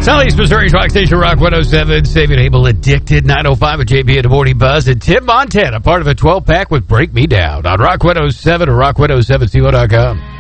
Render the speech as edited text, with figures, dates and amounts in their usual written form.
Southeast Missouri's Rock Station, Rock 107, Saving Abel Addicted, 905 with JP and the Morning Buzz, and Tim Montana, part of a 12-pack with Break Me Down on Rock 107 or rock107co.com.